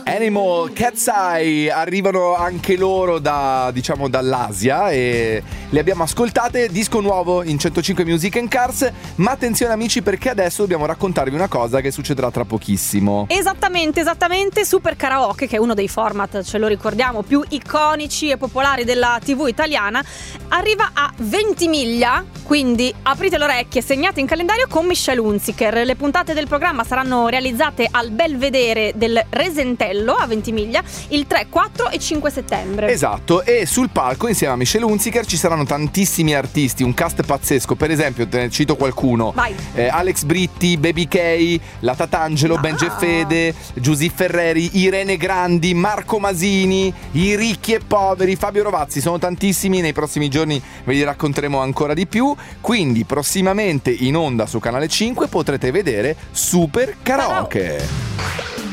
Animal, Cat's Eye arrivano anche loro dall'Asia e le abbiamo ascoltate. Disco nuovo in 105 Music and Cars. Ma attenzione amici, perché adesso dobbiamo raccontarvi una cosa che succederà tra pochissimo. Esattamente, Super Karaoke, che è uno dei format, ce lo ricordiamo, più iconici e popolari della TV italiana, arriva a Ventimiglia, quindi aprite le orecchie, segnate in calendario con Michelle Hunziker. Le puntate del programma saranno realizzate al Belvedere del Resentello a Ventimiglia il 3, 4 e 5 settembre. Esatto, e sul palco insieme a Michelle Hunziker ci saranno tantissimi artisti, un cast pazzesco. Per esempio, te ne cito qualcuno: Alex Britti, Baby K, la Tatangelo, Benji e Fede, Giusy Ferreri, Irene Grandi, Marco Masini, I Ricchi e Poveri, Fabio Rovazzi. Sono tantissimi, nei prossimi giorni ve li racconteremo ancora di più. Quindi prossimamente in onda su Canale 5 potrete vedere Super Karaoke.